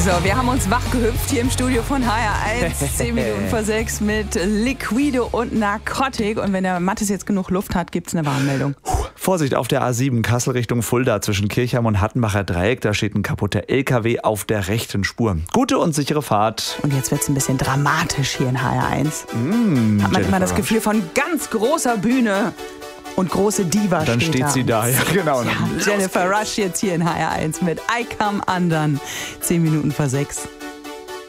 So, wir haben uns wachgehüpft hier im Studio von HR1, 10 Minuten vor 6 mit Liquido und Narcotic. Und wenn der Mathis jetzt genug Luft hat, gibt's eine Warnmeldung. Vorsicht auf der A7 Kassel Richtung Fulda zwischen Kirchheim und Hattenbacher Dreieck. Da steht ein kaputter LKW auf der rechten Spur. Gute und sichere Fahrt. Und jetzt wird's ein bisschen dramatisch hier in HR1. Hat man immer das Gefühl von ganz großer Bühne. Und große Diva dann steht sie da. Ja, genau. Ja, Jennifer Rush jetzt hier in HR1 mit I Come Undone. 10 Minuten vor 6.